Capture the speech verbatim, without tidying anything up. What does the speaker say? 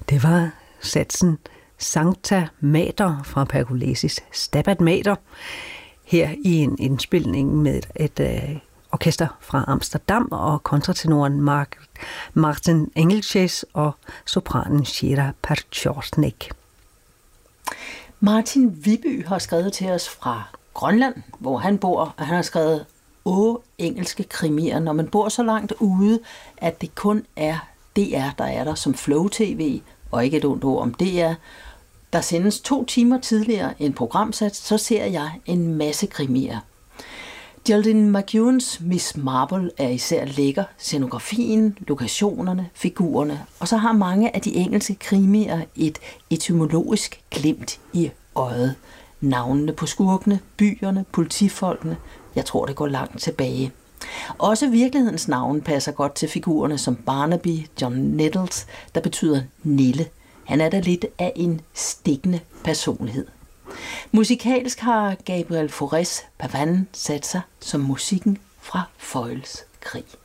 Det var satsen Sancta Mater fra Pergolesis Stabat Mater, her i en indspilning med et, et orkester fra Amsterdam og kontratenoren Mark, Martin Engelches og sopranen Shira Perchortnik. Martin Viby har skrevet til os fra Grønland, hvor han bor, og han har skrevet åh engelske krimier, når man bor så langt ude, at det kun er D R, der er der som Flow T V, og ikke et ondt ord om D R. Der sendes to timer tidligere en programsats, så ser jeg en masse krimier. Geraldine McEwans Miss Marple er især lækker. Scenografien, lokationerne, figurerne, og så har mange af de engelske krimier et etymologisk glimt i øjet. Navnene på skurkene, byerne, politifolkene. Jeg tror, det går langt tilbage. Også virkelighedens navn passer godt til figurerne som Barnaby, John Nettles, der betyder Nille. Han er da lidt af en stikkende personlighed. Musikalsk har Gabriel Faurés Pavane sat sig som musikken fra Foyles Krig.